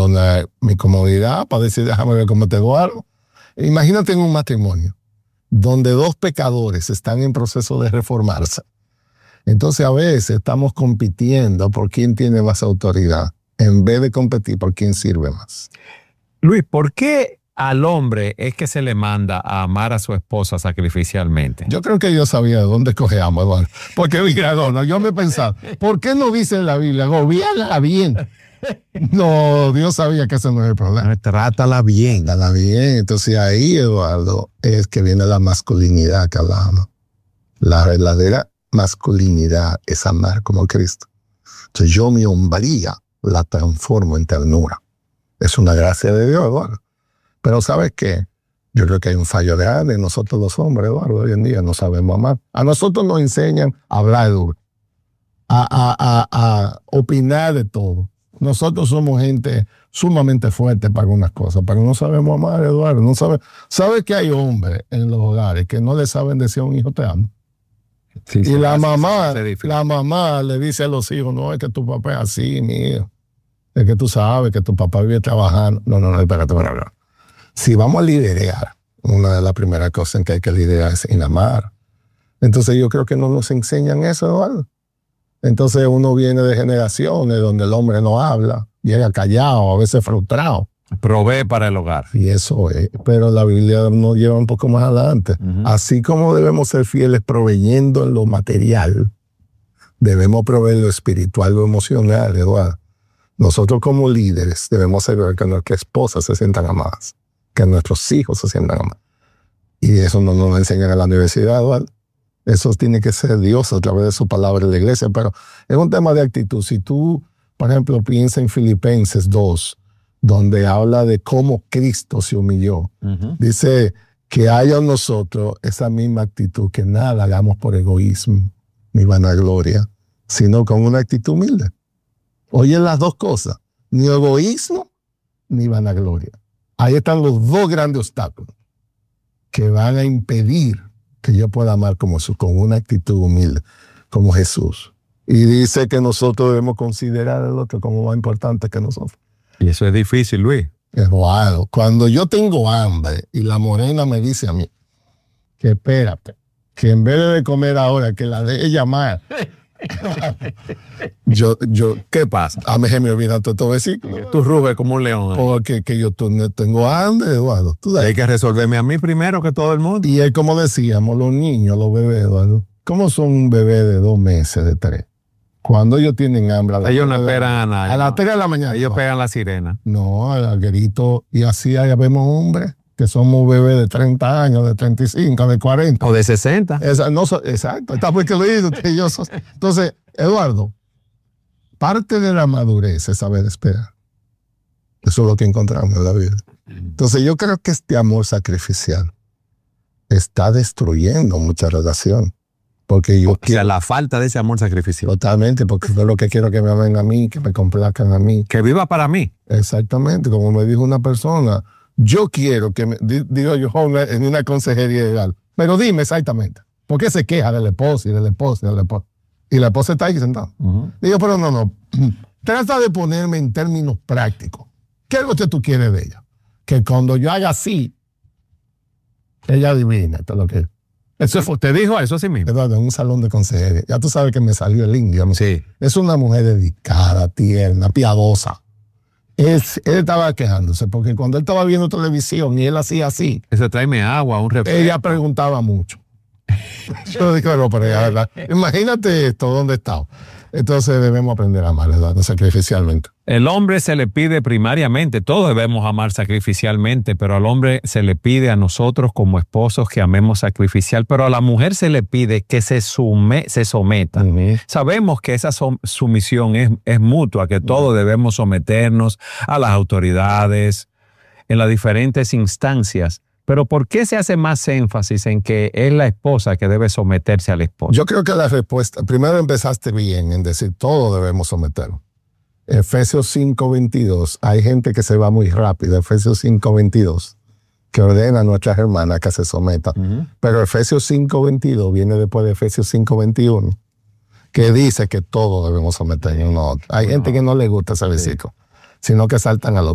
mi comodidad para decir, déjame ver cómo te doy algo. Imagínate en un matrimonio donde dos pecadores están en proceso de reformarse. Entonces a veces estamos compitiendo por quién tiene más autoridad en vez de competir por quién sirve más. Luis, ¿por qué al hombre es que se le manda a amar a su esposa sacrificialmente? Yo creo que Dios sabía de dónde cogíamos, Eduardo. Porque mira, no, yo me pensaba, ¿por qué no dice en la Biblia, gobiérnala bien? No, Dios sabía que ese no es el problema. Trátala bien. Trátala bien. Entonces ahí, Eduardo, es que viene la masculinidad que hablábamos. La verdadera masculinidad es amar como Cristo. Entonces yo mi hombría la transformo en ternura. Es una gracia de Dios, Eduardo. Pero ¿sabes qué? Yo creo que hay un fallo grande en nosotros los hombres, Eduardo, hoy en día no sabemos amar. A nosotros nos enseñan a hablar duro, a opinar de todo. Nosotros somos gente sumamente fuerte para algunas cosas, pero no sabemos amar, Eduardo. No ¿Sabes que hay hombres en los hogares que no le saben decir a un hijo te amo? Sí, y la mamá le dice a los hijos, no, es que tu papá es así, mi hijo. Es que tú sabes que tu papá vive trabajando. No, espérate. Si vamos a liderar, una de las primeras cosas en que hay que liderar es en amar. Entonces yo creo que no nos enseñan eso, Eduardo. Entonces uno viene de generaciones donde el hombre no habla, llega callado, a veces frustrado. Provee para el hogar. Y eso es, pero la Biblia nos lleva un poco más adelante. Así como debemos ser fieles proveyendo en lo material, debemos proveer lo espiritual, lo emocional, Eduardo. Nosotros como líderes debemos asegurar que nuestras esposas se sientan amadas, que nuestros hijos se sientan amados. Y eso no nos lo enseñan en la universidad, Eduardo. Eso tiene que ser Dios a través de su palabra en la iglesia, pero es un tema de actitud. Si tú, por ejemplo, piensas en Filipenses 2, donde habla de cómo Cristo se humilló, dice que haya en nosotros esa misma actitud, que nada hagamos por egoísmo ni vanagloria, sino con una actitud humilde. Oye las dos cosas, ni egoísmo ni vanagloria. Ahí están los dos grandes obstáculos que van a impedir que yo pueda amar con una actitud humilde, como Jesús. Y dice que nosotros debemos considerar al otro como más importante que nosotros. Y eso es difícil, Luis. Eduardo, cuando yo tengo hambre y la morena me dice a mí que espérate, que en vez de comer ahora, que la deje llamar. ¿Qué pasa? A mí se me olvidan todos estos versículos. Tú ruges como un león. Porque que yo tengo hambre, Eduardo. Hay que resolverme a mí primero que todo el mundo. Y es como decíamos, los niños, los bebés, Eduardo. ¿Cómo son un bebé de 2 meses, de 3? Cuando ellos tienen hambre. Ellos no esperan a nadie. A las 3 de la mañana. Ellos pegan la sirena. No, al grito. Y así ya vemos hombres que somos bebés de 30 años, de 35, de 40. O de 60. Exacto. Está muy querido. Entonces, Eduardo, parte de la madurez es saber esperar. Eso es lo que encontramos en la vida. Entonces, yo creo que este amor sacrificial está destruyendo mucha relación. Porque yo quiero, la falta de ese amor sacrificial. Totalmente, porque yo lo que quiero que me amen a mí, que me complazcan a mí. Que viva para mí. Exactamente, como me dijo una persona, yo quiero que, digo yo en una consejería legal, pero dime exactamente, ¿por qué se queja del esposo y del esposo y del esposo? Y la esposa está ahí sentada. Digo, pero no, trata de ponerme en términos prácticos. ¿Qué es lo que tú quieres de ella? Que cuando yo haga así, ella adivina, esto es lo que es. ¿Te dijo eso así mismo? Eduardo, en un salón de consejería. Ya tú sabes que me salió el indio. Sí. Es una mujer dedicada, tierna, piadosa. Él estaba quejándose porque cuando él estaba viendo televisión y él hacía así. Eso tráeme agua, un refresco. Ella preguntaba mucho. Yo dije, no, pero ya, ¿verdad? Imagínate esto, ¿dónde está? Entonces debemos aprender a amar, ¿verdad? Sacrificialmente. El hombre se le pide primariamente, todos debemos amar sacrificialmente, pero al hombre se le pide a nosotros como esposos que amemos sacrificial, pero a la mujer se le pide que se someta. Sabemos que esa sumisión es mutua, que todos debemos someternos a las autoridades en las diferentes instancias. Pero ¿por qué se hace más énfasis en que es la esposa que debe someterse al esposo? Yo creo que la respuesta, primero empezaste bien en decir todos debemos someternos. Efesios 5:22, hay gente que se va muy rápido. Efesios 5:22, que ordena a nuestras hermanas que se sometan. Pero Efesios 5:22 viene después de Efesios 5:21, que dice que todos debemos someternos. Hay gente que no le gusta ese versículo, sino que saltan a lo